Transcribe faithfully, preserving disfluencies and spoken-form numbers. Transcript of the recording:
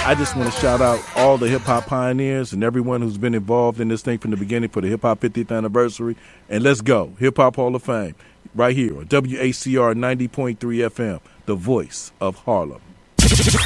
I just want to shout out all the hip-hop pioneers and everyone who's been involved in this thing from the beginning for the hip-hop fiftieth anniversary. And let's go. Hip-Hop Hall of Fame right here on W A C R ninety point three F M, the voice of Harlem.